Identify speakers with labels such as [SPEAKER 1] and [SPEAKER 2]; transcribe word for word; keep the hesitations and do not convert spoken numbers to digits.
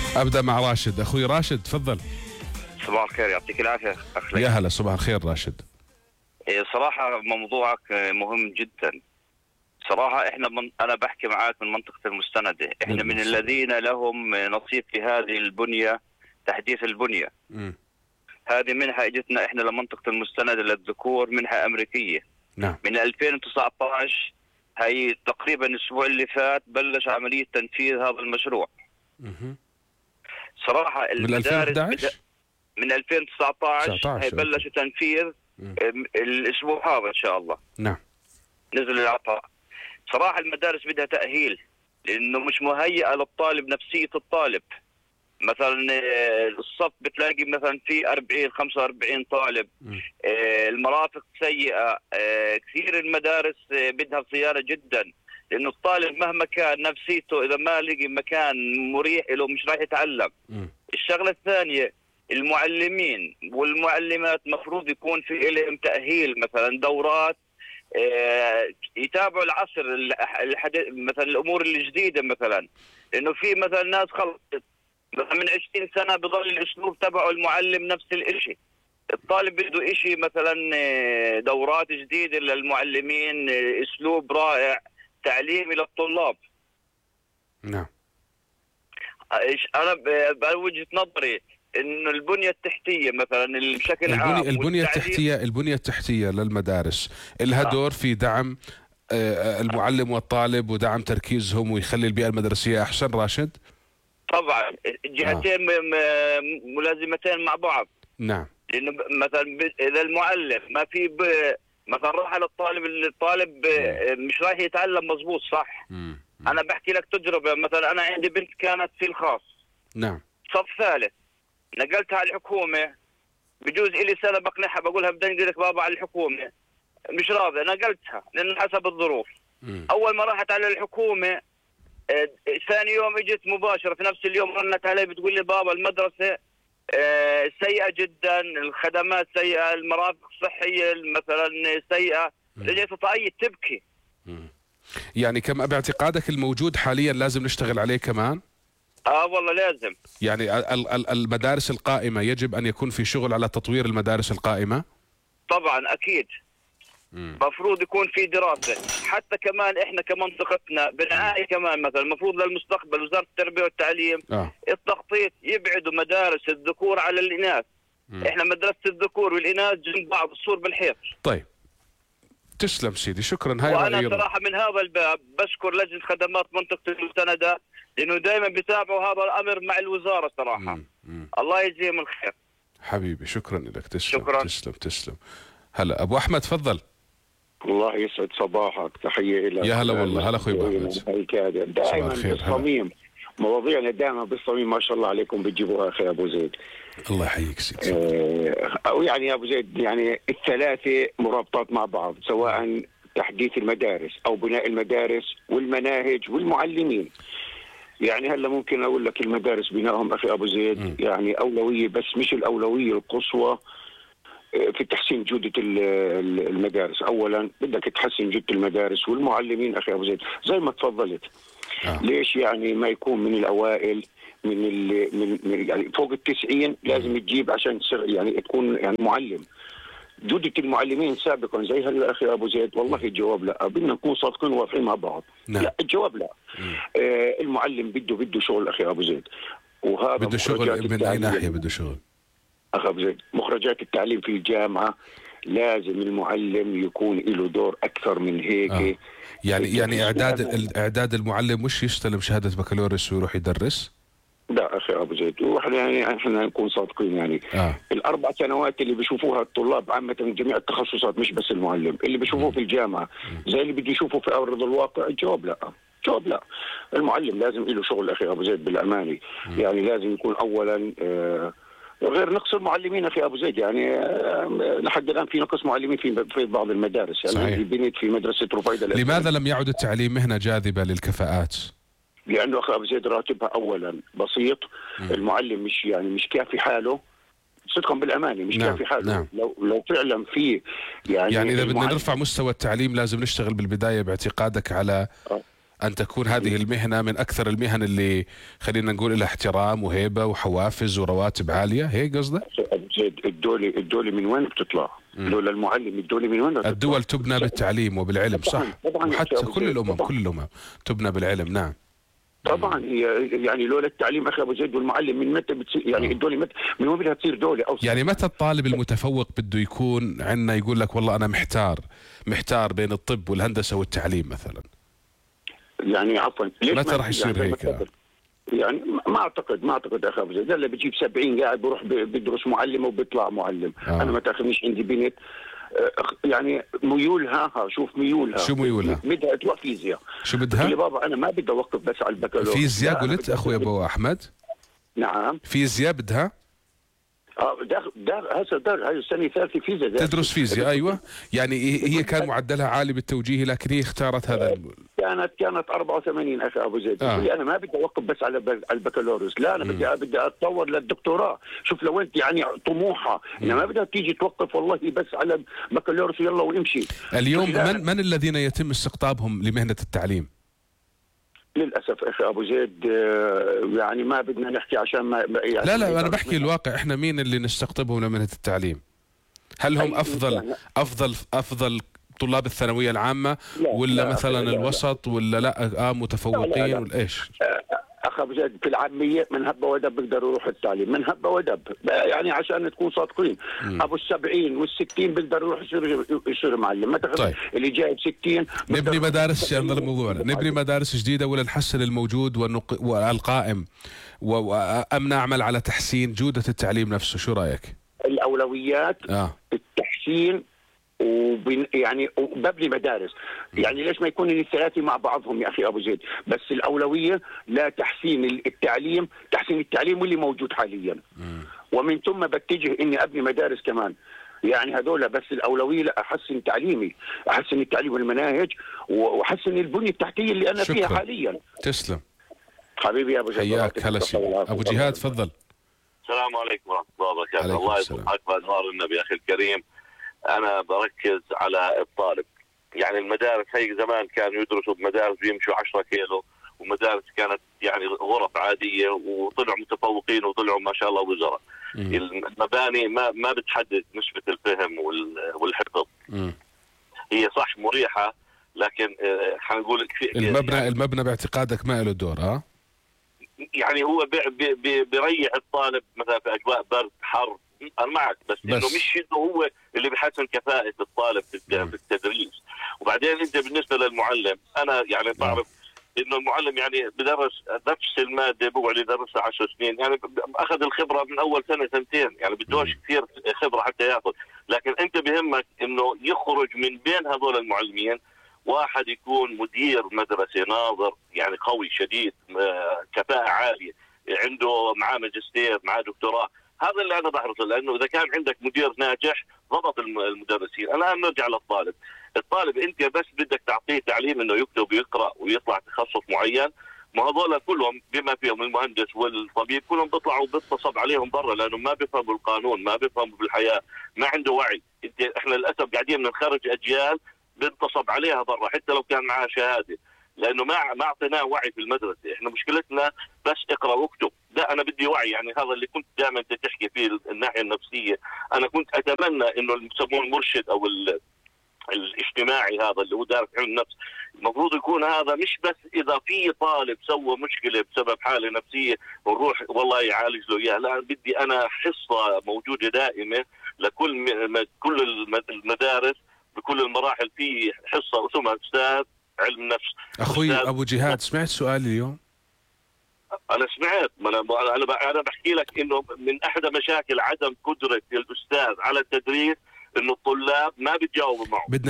[SPEAKER 1] ابدا مع راشد. اخوي راشد تفضل.
[SPEAKER 2] صباح الخير، يعطيك العافيه اخ ليث.
[SPEAKER 1] يا هلا، صباح الخير راشد.
[SPEAKER 2] إيه صراحه موضوعك مهم جدا. صراحه احنا من انا بحكي معاك من منطقه المستندة، احنا من الذين لهم نصيب في هذه البنيه، تحديث البنيه.
[SPEAKER 1] م.
[SPEAKER 2] هذه منحه اجتنا احنا لمنطقه المستندة للذكور، منحه امريكيه.
[SPEAKER 1] نعم.
[SPEAKER 2] من ألفين وتسعة عشر، هي تقريبا الاسبوع اللي فات بلش عمليه تنفيذ هذا المشروع.
[SPEAKER 1] م.
[SPEAKER 2] صراحه
[SPEAKER 1] من ألفين وأحد عشر
[SPEAKER 2] من ألفين وتسعة عشر هي بلش تنفيذ م. الاسبوع هذا ان شاء الله.
[SPEAKER 1] نعم.
[SPEAKER 2] نزل العطاء. صراحه المدارس بدها تاهيل، لانه مش مهيئه للطالب، نفسيه الطالب. مثلا الصف بتلاقي مثلا في أربعين خمسة وأربعين طالب، المرافق سيئه، كثير المدارس بدها صيانه جدا، لانه الطالب مهما كان نفسيته اذا ما لقي مكان مريح له مش راح يتعلم. م. الشغله الثانيه، المعلمين والمعلمات مفروض يكون في لهم تاهيل، مثلا دورات يتابعوا العصر الحديث، مثلا الامور الجديده، مثلا انه في مثلا ناس خلصت مثلا من عشرين سنه بضل الاسلوب تبعه المعلم نفس الشيء. الطالب بده شيء مثلا دورات جديده للمعلمين، اسلوب رائع تعليمي للطلاب.
[SPEAKER 1] نعم.
[SPEAKER 2] انا بوجهه نظري انه البنيه التحتيه مثلا بشكل
[SPEAKER 1] البنية
[SPEAKER 2] عام،
[SPEAKER 1] البنيه التحتيه البنيه التحتيه للمدارس لها دور في دعم المعلم والطالب ودعم تركيزهم ويخلي البيئه المدرسيه احسن. راشد
[SPEAKER 2] طبعا جهتين آه. ملازمتين مع بعض.
[SPEAKER 1] نعم.
[SPEAKER 2] لانه مثلا اذا المعلم ما في مثلا راح للطالب، الطالب مش رايح يتعلم مضبوط صح. م. انا بحكي لك تجربه، مثلا انا عندي بنت كانت في الخاص.
[SPEAKER 1] نعم.
[SPEAKER 2] صف ثالث، نقلتها على الحكومه، بجوز الي سنه بقنعها بقولها بدي انقلك بابا على الحكومه، مش راضيه، نقلتها لان حسب الظروف. م. اول ما راحت على الحكومه آه ثاني يوم اجت مباشره في نفس اليوم رنت علي بتقول لي بابا المدرسه آه سيئه جدا، الخدمات سيئه، المرافق الصحيه مثلا سيئه. رجعت تعيط تبكي.
[SPEAKER 1] م. يعني كم باعتقادك الموجود حاليا لازم نشتغل عليه كمان؟
[SPEAKER 2] اه والله لازم.
[SPEAKER 1] يعني المدارس القائمة يجب أن يكون في شغل على تطوير المدارس القائمة؟
[SPEAKER 2] طبعا أكيد. مفروض يكون في دراسة، حتى كمان إحنا كمنطقتنا بنعاني كمان، مثلا المفروض للمستقبل وزارة التربية والتعليم
[SPEAKER 1] آه.
[SPEAKER 2] التخطيط يبعدوا مدارس الذكور على الإناث. مم. إحنا مدرسة الذكور والإناث جنب بعض، السور بالحيط.
[SPEAKER 1] طيب تسلم سيدي، شكرا. هاي
[SPEAKER 2] وأنا صراحة من هذا الباب بشكر لجنة خدمات منطقة المستندة، لأنه دائما بيتابعوا هذا الأمر مع الوزارة صراحة. مم. مم. الله يجزيهم الخير
[SPEAKER 1] حبيبي، شكرا لك. تسلم.
[SPEAKER 2] شكرا.
[SPEAKER 1] تسلم تسلم. هلا أبو أحمد تفضل.
[SPEAKER 3] الله يسعد صباحك، تحية لك.
[SPEAKER 1] يا هلا والله. هلا أخوي أبو أحمد.
[SPEAKER 3] دائما بالصميم، مواضيعنا دائما بالصميم، ما شاء الله عليكم بتجيبوها أخي أبو زيد.
[SPEAKER 1] الله يحييك سيدي.
[SPEAKER 3] أو يعني يا أبو زيد، يعني الثلاثة مرابطات مع بعض، سواء تحديث المدارس أو بناء المدارس والمناهج والمعلمين. يعني هلا ممكن اقول لك المدارس بنائهم اخي ابو زيد م. يعني اولويه، بس مش الاولويه القصوى في تحسين جوده المدارس. اولا بدك تحسن جوده المدارس والمعلمين اخي ابو زيد زي ما تفضلت. آه. ليش يعني ما يكون من الاوائل، من من, من يعني فوق التسعين لازم تجيب عشان يعني تكون يعني معلم. جودة المعلمين سابقا زي هلا اخي ابو زيد، والله الجواب لا. بدنا نكون صادقين وواضحين مع بعض.
[SPEAKER 1] نعم.
[SPEAKER 3] لا الجواب لا. آه المعلم بده بده شغل اخي ابو زيد،
[SPEAKER 1] وهذا بده شغل من اي ناحيه؟ بده شغل
[SPEAKER 3] اخي ابو زيد، مخرجات التعليم في الجامعه لازم المعلم يكون له دور اكثر من هيك. آه.
[SPEAKER 1] يعني يعني اعداد اعداد المعلم مش يستلم شهاده بكالوريوس ويروح يدرس؟
[SPEAKER 3] لا اخي ابو زيد، واحنا يعني احنا نكون صادقين يعني. آه. الاربع سنوات اللي بيشوفوها الطلاب عامه من جميع التخصصات، مش بس المعلم، اللي بيشوفوه في الجامعه زي اللي بده يشوفه في ارض الواقع، الجواب لا. جواب لا. المعلم لازم له شغل اخي ابو زيد بالامانه. م. يعني لازم يكون اولا آه غير نقص المعلمين اخي ابو زيد، يعني آه لحد الان في نقص معلمين في في بعض المدارس. يعني
[SPEAKER 1] صحيح.
[SPEAKER 3] عندي بنت في مدرسه رفيدة.
[SPEAKER 1] لماذا لم يعد التعليم مهنه جاذبه للكفاءات؟
[SPEAKER 3] لانه اخي ابو زيد راتبها اولا بسيط. م. المعلم مش يعني مش كافي حاله، صدقا بالامانه مش
[SPEAKER 1] نعم.
[SPEAKER 3] كافي حاله.
[SPEAKER 1] نعم.
[SPEAKER 3] لو لو فعلا في يعني
[SPEAKER 1] يعني اذا بدنا نرفع مستوى التعليم لازم نشتغل بالبدايه باعتقادك على أن تكون هذه المهنة من أكثر المهن اللي خلينا نقول لها احترام وهيبة وحوافز ورواتب عالية، هيك قصدك؟
[SPEAKER 3] الدولة الدولة من وين بتطلع؟ لولا المعلم الدولة من وين بتطلع؟
[SPEAKER 1] الدول تبنى بالتعليم وبالعلم، صح؟ وحتى كل الأمم كل الأمم تبنى بالعلم. نعم
[SPEAKER 3] طبعا. هي يعني لولا التعليم اخي ابو زيد والمعلم من متى بتصير يعني الدوله متى من وين بدها تصير دوله أو
[SPEAKER 1] يعني متى الطالب المتفوق بده يكون عندنا يقول لك والله انا محتار محتار بين الطب والهندسه والتعليم مثلا؟
[SPEAKER 3] يعني عفوا
[SPEAKER 1] متى راح يصير
[SPEAKER 3] يعني
[SPEAKER 1] هيك؟
[SPEAKER 3] يعني ما اعتقد ما اعتقد اخي ابو زيد. هلا بجيب سبعين قاعد بروح بدرس معلم وبيطلع معلم. آه. انا ما تاخذنيش عندي بنت يعني ميولها ها شوف ميولها
[SPEAKER 1] شو ميولها؟
[SPEAKER 3] بدها توقف فيزياء.
[SPEAKER 1] شو بدها؟
[SPEAKER 3] قلت لي بابا انا ما بدي اوقف بس على البكالوريوس.
[SPEAKER 1] فيزياء قلت اخوي ابو احمد؟
[SPEAKER 3] نعم
[SPEAKER 1] فيزياء بدها؟
[SPEAKER 3] اه دار دار هسه دار هاي السنه الثالثه فيزياء
[SPEAKER 1] تدرس فيزياء. ايوه يعني هي كان معدلها عالي بالتوجيهي لكن هي اختارت هذا.
[SPEAKER 3] كانت كانت أربعة وثمانين اخي ابو زيد.
[SPEAKER 1] آه.
[SPEAKER 3] انا ما بدي اوقف بس على البكالوريوس، لا انا بدي بدي اتطور للدكتوراه. شوف لو انت يعني طموحه انما ما بدها تيجي توقف والله بس على بكالوريوس يلا ونمشي.
[SPEAKER 1] اليوم من من الذين يتم استقطابهم لمهنه التعليم؟
[SPEAKER 3] للاسف اخي ابو زيد يعني ما بدنا نحكي عشان ما يعني
[SPEAKER 1] لا لا انا بحكي الواقع. احنا مين اللي نستقطبهم لمهنه التعليم؟ هل هم افضل افضل افضل طلاب الثانويه العامه ولا
[SPEAKER 3] لا
[SPEAKER 1] مثلا
[SPEAKER 3] لا
[SPEAKER 1] الوسط ولا لا اه متفوقين ولا ايش؟
[SPEAKER 3] اخ ابو زيد في العاميه من هبه ودب بيقدروا يروحوا التعليم، من هبه ودب يعني عشان تكون صادقين. مم. ابو السبعين والستين بيقدروا يروحوا يصيروا يصيروا معلم. ما
[SPEAKER 1] طيب.
[SPEAKER 3] اللي جايب ستين
[SPEAKER 1] نبني مدارس يعني موضوعنا نبني مدارس جديده ولا نحسن الموجود والنق... والقائم وام نعمل على تحسين جوده التعليم نفسه؟ شو رايك؟
[SPEAKER 3] الاولويات
[SPEAKER 1] آه.
[SPEAKER 3] التحسين وبن يعني وببني مدارس. يعني ليش ما يكون الثلاثه مع بعضهم يا اخي ابو زيد؟ بس الاولويه لا تحسين التعليم، تحسين التعليم واللي موجود حاليا. مم. ومن ثم بتجه اني ابني مدارس كمان. يعني هذول بس الاولويه لا احسن تعليمي، احسن التعليم والمناهج واحسن البنيه التحتيه اللي انا
[SPEAKER 1] شكرا.
[SPEAKER 3] فيها حاليا.
[SPEAKER 1] تسلم
[SPEAKER 3] حبيبي يا ابو زيد.
[SPEAKER 1] حياك. هلا ابو جهاد تفضل.
[SPEAKER 2] السلام عليكم ورحمه الله وبركاته. الله يسعدك بانوار النبي اخي الكريم. أنا بركز على الطالب. يعني المدارس هي زمان كانوا يدرسوا بمدارس بيمشوا عشرة كيلو ومدارس كانت يعني غرف عادية وطلعوا متفوقين وطلعوا ما شاء الله وزراء. المباني ما ما بتحدد نسبة الفهم والحفظ. مم. هي صح مريحة لكن حنقول
[SPEAKER 1] المبنى يعني المبنى باعتقادك ما له دور ها؟
[SPEAKER 2] يعني هو بي بي بيريح الطالب مثلا في أجواء برد حر. أنا معك بس, بس إنه مش إنه هو اللي بيحسن كفاءة الطالب في التدريس. وبعدين أنت بالنسبة للمعلم أنا يعني بعرف إنه المعلم يعني بدرس نفس المادة بقعد يدرسها عشر سنين يعني أخذ الخبرة من أول سنة سنتين يعني بدوش كثير خبرة حتى يأخذ. لكن أنت بهمك إنه يخرج من بين هذول المعلمين واحد يكون مدير مدرسة ناظر يعني قوي شديد كفاءة عالية عنده معاه ماجستير معاه دكتوراه. هذا اللي انا بحرصه لانه اذا كان عندك مدير ناجح ضبط المدرسين. الان نرجع للطالب. الطالب انت بس بدك تعطيه تعليم انه يكتب ويقرا ويطلع تخصص معين. ما هذول كلهم بما فيهم المهندس والطبيب كلهم بيطلعوا بيتصب عليهم برا لانه ما بيفهموا القانون ما بيفهموا بالحياه ما عنده وعي. انت احنا للاسف قاعدين نخرج اجيال بنتصب عليها برا حتى لو كان معها شهاده لانه ما ما اعطيناه وعي في المدرسه. احنا مشكلتنا بس اقرا واكتب. لا انا بدي وعي. يعني هذا اللي كنت دائما تحكي فيه الناحيه النفسيه. انا كنت اتمنى انه اللي بسموه المرشد او الاجتماعي هذا اللي هو دارس علم النفس المفروض يكون هذا مش بس اذا في طالب سوى مشكله بسبب حاله نفسيه ونروح والله يعالج له اياها. لا بدي انا حصه موجوده دائمه لكل كل المدارس بكل المراحل في حصه اسمها استاذ علم نفس.
[SPEAKER 1] اخوي ابو جهاد سمعت سؤالي اليوم؟
[SPEAKER 2] انا سمعت. ما انا انا انا بحكي لك انه من احدى مشاكل عدم قدره الاستاذ على التدريس انه الطلاب ما بيتجاوبوا معه.